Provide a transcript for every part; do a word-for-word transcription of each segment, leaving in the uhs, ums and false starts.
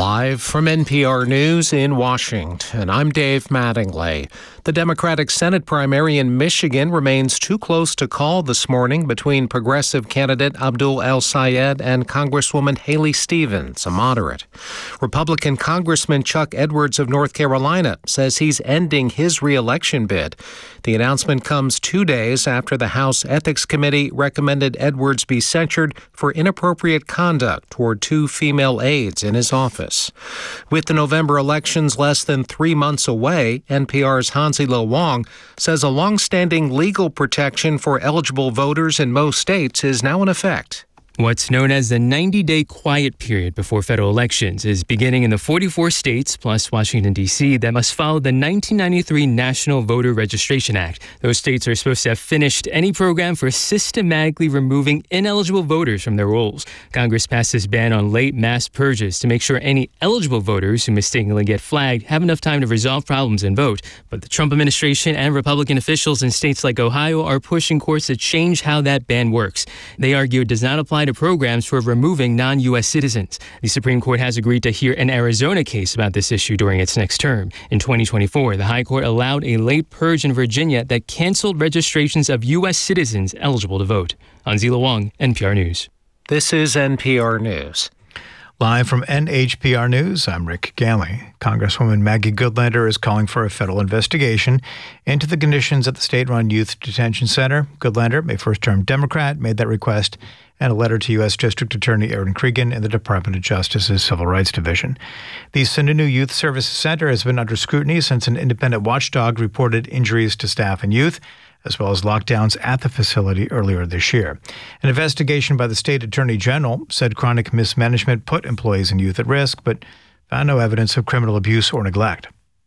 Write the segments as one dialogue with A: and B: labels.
A: Live from N P R News in Washington, I'm Dave Mattingly. The Democratic Senate primary in Michigan remains too close to call this morning between progressive candidate Abdul El-Sayed and Congresswoman Haley Stevens, a moderate. Republican Congressman Chuck Edwards of North Carolina says he's ending his re-election bid. The announcement comes two days after the House Ethics Committee recommended Edwards be censured for inappropriate conduct toward two female aides in his office. With the November elections less than three months away, N P R's Hansi Lo Wang says a long-standing legal protection for eligible voters in most states is now in effect.
B: What's known as the ninety-day quiet period before federal elections is beginning in the forty-four states, plus Washington, D C, that must follow the nineteen ninety-three National Voter Registration Act. Those states are supposed to have finished any program for systematically removing ineligible voters from their rolls. Congress passed this ban on late mass purges to make sure any eligible voters who mistakenly get flagged have enough time to resolve problems and vote. But the Trump administration and Republican officials in states like Ohio are pushing courts to change how that ban works. They argue it does not apply to programs for removing non-U S citizens. The Supreme Court has agreed to hear an Arizona case about this issue during its next term. In twenty twenty-four, the High Court allowed a late purge in Virginia that canceled registrations of U S citizens eligible to vote. Hansi Lo Wang, N P R News.
A: This is N P R News.
C: Live from N H P R News, I'm Rick Ganley. Congresswoman Maggie Goodlander is calling for a federal investigation into the conditions at the state-run youth detention center. Goodlander, a first-term Democrat, made that request in a letter to U S. District Attorney Aaron Cregan in the Department of Justice's Civil Rights Division. The Sununu Youth Services Center has been under scrutiny since an independent watchdog reported injuries to staff and youth, as well as lockdowns at the facility earlier this year. An investigation by the state attorney general said chronic mismanagement put employees and youth at risk, but found no evidence of criminal abuse or neglect.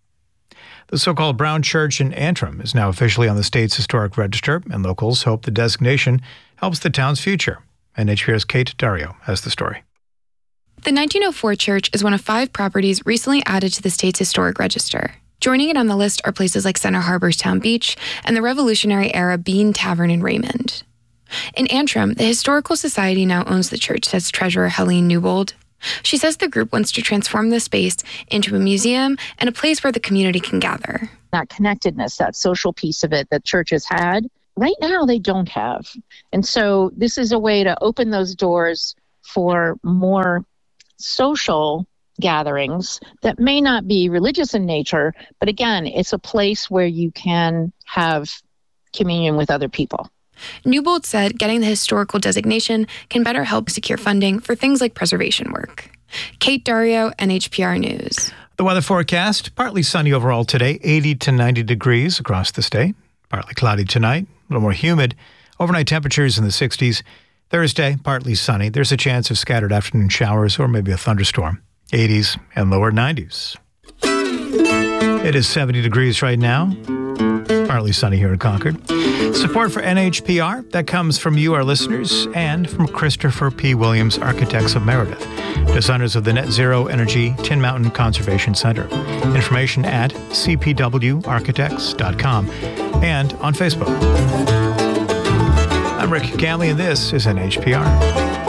C: The so-called Brown Church in Antrim is now officially on the state's historic register, and locals hope the designation helps the town's future. N H P R's Kate Dario has the story.
D: The nineteen oh four church is one of five properties recently added to the state's historic register. Joining it on the list are places like Center Harbor's Town Beach and the Revolutionary-era Bean Tavern in Raymond. In Antrim, the Historical Society now owns the church, says Treasurer Helene Newbold. She says the group wants to transform the space into a museum and a place where the community can gather.
E: That connectedness, that social piece of it that churches had, right now they don't have. And so this is a way to open those doors for more social gatherings that may not be religious in nature, but again, it's a place where you can have communion with other people.
D: Newbold said getting the historical designation can better help secure funding for things like preservation work. Kate Dario, N H P R News.
C: The weather forecast, partly sunny overall today, eighty to ninety degrees across the state. Partly cloudy tonight, a little more humid. Overnight temperatures in the sixties. Thursday, partly sunny. There's a chance of scattered afternoon showers or maybe a thunderstorm. eighties and lower nineties. It is seventy degrees right now. Partly sunny here in Concord. Support for N H P R, that comes from you, our listeners, and from Christopher P. Williams, Architects of Meredith, designers of the Net Zero Energy Tin Mountain Conservation Center. Information at c p w architects dot com and on Facebook. I'm Rick Ganley, and this is N H P R.